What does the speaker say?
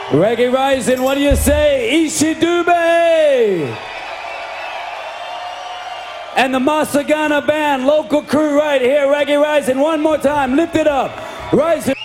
Reggae Rising, what do you say? Ishidube! And the Masagana Band, local crew right here, Reggae Rising. One more time, lift it up. Rising.